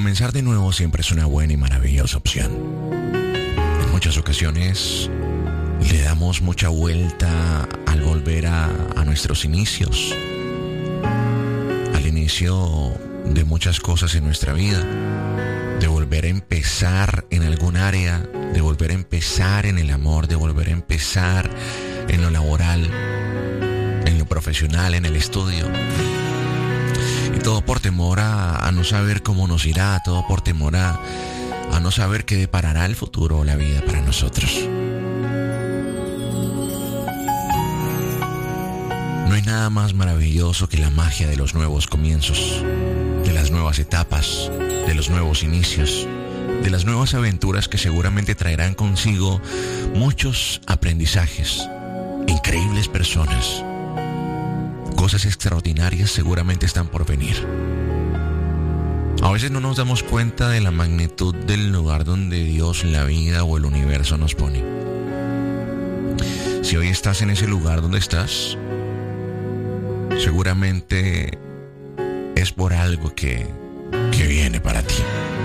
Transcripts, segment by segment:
comenzar de nuevo siempre es una buena y maravillosa opción. En muchas ocasiones le damos mucha vuelta al volver a nuestros inicios, al inicio de muchas cosas en nuestra vida, de volver a empezar en algún área, de volver a empezar en el amor, de volver a empezar en lo laboral, en lo profesional, en el estudio. Y todo por temor a no saber cómo nos irá, todo por temor a no saber qué deparará el futuro o la vida para nosotros. No hay nada más maravilloso que la magia de los nuevos comienzos, de las nuevas etapas, de los nuevos inicios, de las nuevas aventuras que seguramente traerán consigo muchos aprendizajes, increíbles personas. Cosas extraordinarias seguramente están por venir. A veces no nos damos cuenta de la magnitud del lugar donde Dios, la vida o el universo nos pone. Si hoy estás en ese lugar donde estás, seguramente es por algo que viene para ti.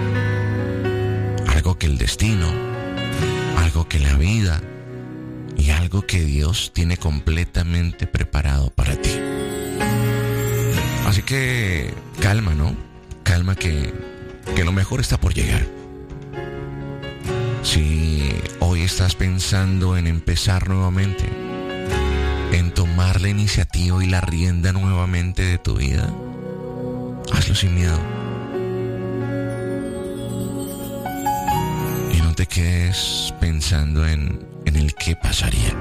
Algo que el destino, algo que la vida y algo que Dios tiene completamente preparado para ti. Así que calma, ¿no? Calma que lo mejor está por llegar. Si hoy estás pensando en empezar nuevamente, en tomar la iniciativa y la rienda nuevamente de tu vida, hazlo sin miedo. Y no te quedes pensando en el qué pasaría.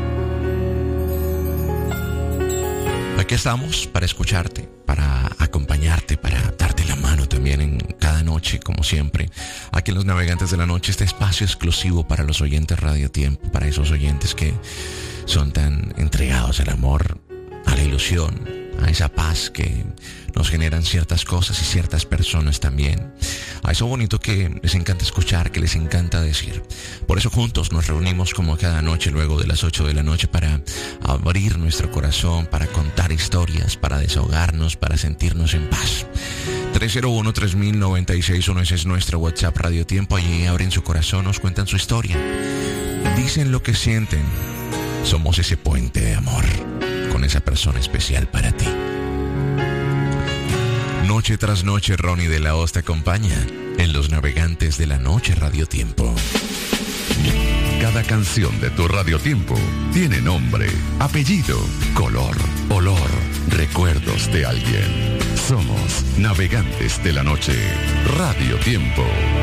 Aquí estamos para escucharte, para acompañarte, para darte la mano también en cada noche, como siempre. Aquí en Los Navegantes de la Noche, este espacio exclusivo para los oyentes Radio Tiempo, para esos oyentes que son tan entregados al amor, a la ilusión, a esa paz que nos generan ciertas cosas y ciertas personas también, a eso bonito que les encanta escuchar, que les encanta decir. Por eso juntos nos reunimos como cada noche luego de las 8 de la noche para abrir nuestro corazón, para contar historias, para desahogarnos, para sentirnos en paz. 301-3096-1, ese es nuestro WhatsApp Radio Tiempo. Allí abren su corazón, nos cuentan su historia, dicen lo que sienten. Somos ese puente de amor con esa persona especial para ti. Noche tras noche, Ronnie de la Hoz te acompaña en Los Navegantes de la Noche Radio Tiempo. Cada canción de tu Radio Tiempo tiene nombre, apellido, color, olor, recuerdos de alguien. Somos Navegantes de la Noche Radio Tiempo.